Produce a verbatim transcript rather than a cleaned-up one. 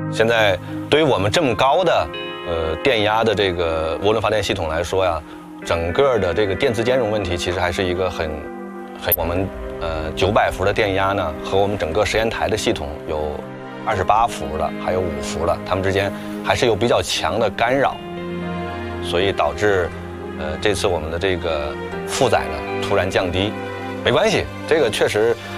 现在对于我们这么高的呃电压的这个涡轮发电系统来说呀，整个的这个电磁兼容问题其实还是一个很很我们呃九百伏的电压呢，和我们整个实验台的系统有二十八伏的，还有五伏的，它们之间还是有比较强的干扰，所以导致呃这次我们的这个负载呢突然降低。没关系，这个确实